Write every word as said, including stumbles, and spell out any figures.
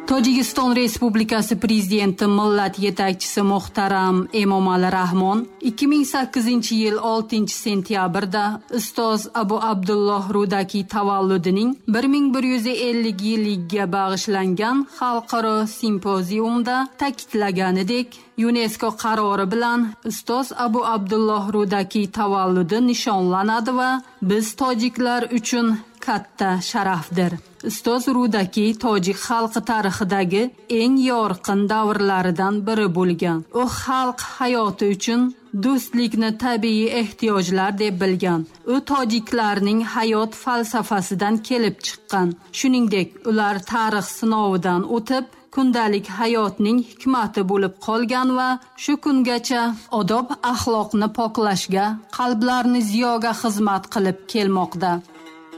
Tojikiston Respublikasi Prezidenti millat yetakchisi muhtaram Emomali Rahmon ikki ming sakkizinchi yil oltinchi sentyabrda ustoz Abu Abdulloh Rudaki tavalludining bir ming bir yuz ellik yilligiga bag'ishlangan xalqaro simpoziumda ta'kidlaganidek, UNESCO qarori bilan ustoz Abu Abdulloh Rudaki tavalludi nishonlanadi va biz tojiklar uchun katta sharafdir. Ustoz Rudaki tojik xalqi tarixidagi eng yorqin davrlaridan biri bo'lgan. U xalq hayoti uchun do'stlikni tabiiy ehtiyojlar deb bilgan. U tojiklarning hayot falsafasidan kelib chiqqan. Shuningdek, ular tarix sinovidan o'tib kundalik hayotning hikmati bo'lib qolgan va shu kungacha odob axloqni poklashga, qalblarni ziyoga xizmat qilib kelmoqda.